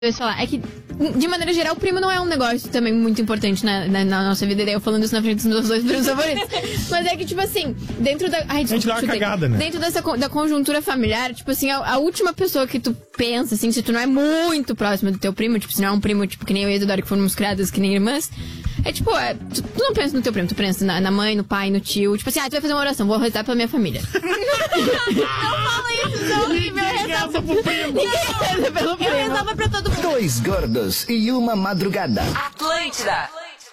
eu falar, é que, de maneira geral, o primo não é um negócio também muito importante na nossa vida. E daí eu falando isso na frente dos meus 2 primos favoritos. Mas é que, tipo assim, dentro da... Ai, desculpa, a gente dá uma cagada, né? Dentro da conjuntura familiar, tipo assim, a última pessoa que tu pensa, assim, se tu não é muito próximo do teu primo, tipo, se não é um primo, tipo, que nem eu e a Isadora, que fomos criadas que nem irmãs, é tipo, tu não pensa no teu primo, tu pensa na mãe, no pai, no tio, tipo assim, tu vai fazer uma oração, vou rezar pela minha família. Não fala isso, não, Ninguém reza pro primo. Ninguém reza pelo primo. Eu rezava pra todo mundo. 2 gordos e uma madrugada. Atlântida.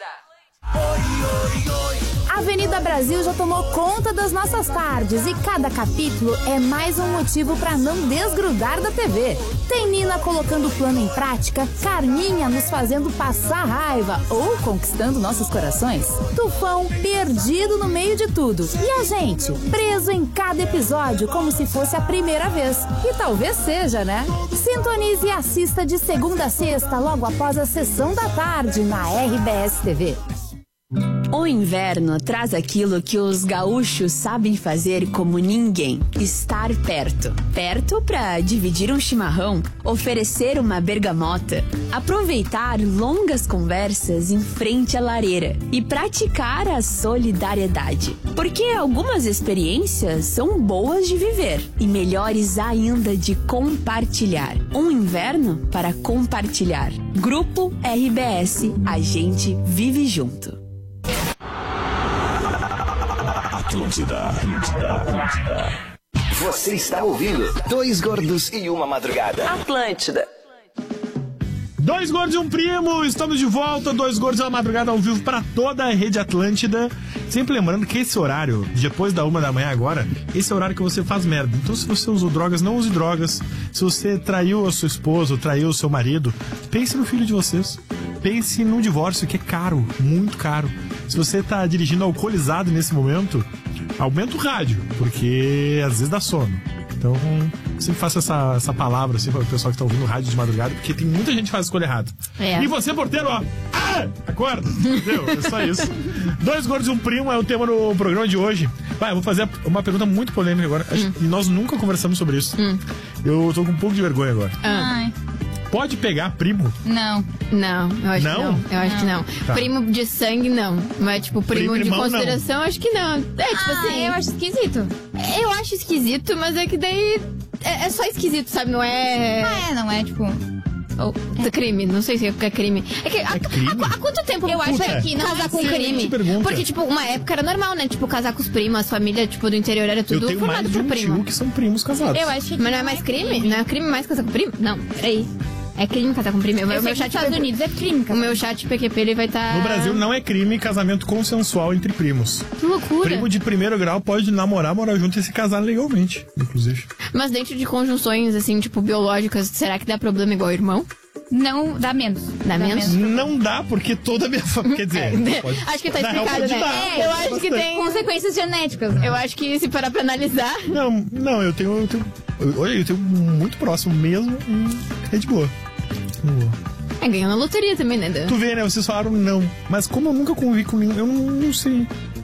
Avenida Brasil já tomou conta das nossas tardes e cada capítulo é mais um motivo pra não desgrudar da TV. Tem Nina colocando o plano em prática, Carminha nos fazendo passar raiva ou conquistando nossos corações, Tufão perdido no meio de tudo e a gente preso em cada episódio como se fosse a primeira vez. E talvez seja, né? Sintonize e assista de segunda a sexta logo após a sessão da tarde na RBS TV. O inverno traz aquilo que os gaúchos sabem fazer como ninguém: estar perto. Perto para dividir um chimarrão, oferecer uma bergamota, aproveitar longas conversas em frente à lareira e praticar a solidariedade. Porque algumas experiências são boas de viver e melhores ainda de compartilhar. Um inverno para compartilhar. Grupo RBS, a gente vive junto. Atlântida. Você está ouvindo 2 gordos e uma madrugada. Atlântida. 2 gordos e um primo, estamos de volta, 2 gordos e uma madrugada ao vivo para toda a rede Atlântida. Sempre lembrando que esse horário, depois da 1 da manhã agora, esse é o horário que você faz merda. Então se você usou drogas, não use drogas. Se você traiu a sua esposa, traiu o seu marido, pense no filho de vocês. Pense no divórcio, que é caro, muito caro. Se você tá dirigindo alcoolizado nesse momento, aumenta o rádio, porque às vezes dá sono. Então, sempre faça essa palavra assim para o pessoal que tá ouvindo rádio de madrugada, porque tem muita gente que faz a escolha errada. E você, porteiro, ó, acorda, entendeu? É só isso. 2 gordos e um primo é o tema do programa de hoje. Vai, eu vou fazer uma pergunta muito polêmica agora. E nós nunca conversamos sobre isso. Eu tô com um pouco de vergonha agora. Ai. Pode pegar primo? Não, eu acho que não. Eu acho que não. Tá. Primo de sangue, não. Mas, tipo, primo de irmão, consideração, acho que não. É, tipo assim... eu acho esquisito. Eu acho esquisito, mas é que daí... É só esquisito, sabe? Não é... Não é, tipo... crime, não sei se é crime. É que há quanto tempo eu acho que não casar é com crime? Porque, tipo, uma época era normal, né? Tipo, casar com os primos, as famílias, tipo, do interior era tudo eu tenho formado mais de por um primo. tio que são primos casados. Eu acho que mas não é mais crime? Não é crime mais casar com primo? Não, peraí. É crime casar com primo. Eu sei que nos Estados Unidos é crime. O meu chat PQP, ele vai estar... No Brasil não é crime casamento consensual entre primos. Que loucura. Primo de primeiro grau pode namorar, morar junto e se casar legalmente, inclusive. Mas dentro de conjunções, assim, tipo, biológicas, será que dá problema igual irmão? Não, dá menos. Dá menos? Não dá, porque toda a minha família... Quer dizer, pode, acho que tá na real, explicado, pode né? dar, Eu acho que tem consequências genéticas. Eu acho que se parar pra analisar... Não, eu tenho muito próximo mesmo e é de boa. Ganhou na loteria também, né? Tu vê, né? Vocês falaram não. Mas como eu nunca convivi com nenhum, eu não sei.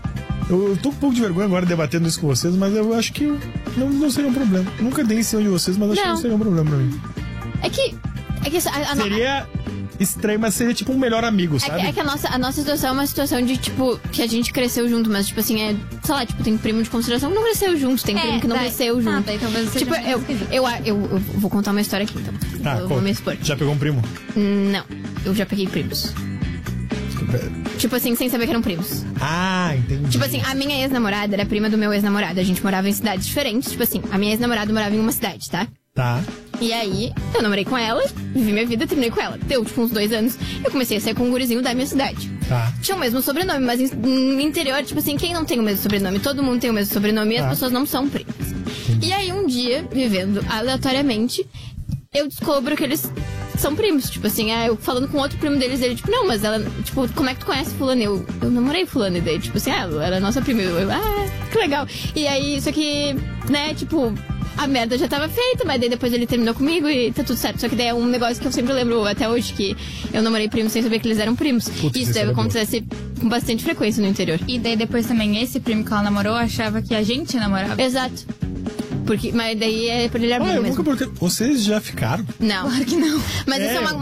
Eu tô com um pouco de vergonha agora debatendo isso com vocês, mas eu acho que não seria um problema. Nunca dei em cima de vocês, mas acho que não seria um problema pra mim. É que seria estranho, mas seria tipo um melhor amigo, sabe? É que a nossa situação é uma situação de, tipo, que a gente cresceu junto, mas, tipo assim, sei lá, tipo, tem primo de consideração que não cresceu junto, tem primo que não cresceu junto. Daí talvez seja tipo, eu vou contar uma história aqui, então. Eu vou me expor. Já pegou um primo? Não, eu já peguei primos. Tipo assim, sem saber que eram primos. Entendi. Tipo assim, a minha ex-namorada era prima do meu ex-namorado. A gente morava em cidades diferentes. Tipo assim, a minha ex-namorada morava em uma cidade, tá? Tá. E aí, eu namorei com ela, vivi minha vida, terminei com ela. Deu, tipo, uns 2 anos, eu comecei a sair com um gurizinho da minha cidade. Tá. Tinha o mesmo sobrenome, mas no interior, tipo assim, quem não tem o mesmo sobrenome? Todo mundo tem o mesmo sobrenome e as pessoas não são primas. E aí, um dia, vivendo aleatoriamente, eu descubro que eles são primos. Tipo assim, eu falando com outro primo deles, ele, tipo, não, mas ela, tipo, como é que tu conhece fulano? Eu namorei fulano, e daí, tipo assim, ela era nossa prima. Eu, que legal. E aí, só que, né, tipo... A merda já tava feita, mas daí depois ele terminou comigo e tá tudo certo. Só que daí é um negócio que eu sempre lembro até hoje, que eu namorei primos sem saber que eles eram primos. Putz, isso deve acontecer com bastante frequência no interior. E daí depois também esse primo que ela namorou achava que a gente namorava. Exato. Mas daí é por ele é bom eu mesmo. nunca perguntei. Vocês já ficaram? Não. Claro que não. Mas isso é